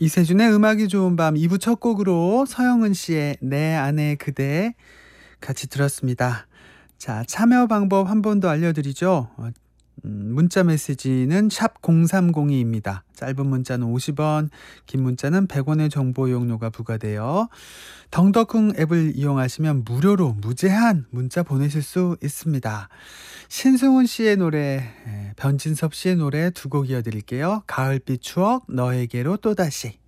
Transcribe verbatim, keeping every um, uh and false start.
이세준의 음악이 좋은 밤 이 부 첫 곡으로 서영은 씨의 내 안의 그대 같이 들었습니다. 자, 참여 방법 한 번 더 알려드리죠. 어, 음, 문자 메시지는 샵 공삼공이입니다. 짧은 문자는 오십 원, 긴 문자는 백 원의 정보 이용료가 부과되어 덩덕흥 앱을 이용하시면 무료로 무제한 문자 보내실 수 있습니다. 신승훈 씨의 노래, 에, 변진섭 씨의 노래 두 곡 이어드릴게요. 가을빛 추억, 너에게로 또다시.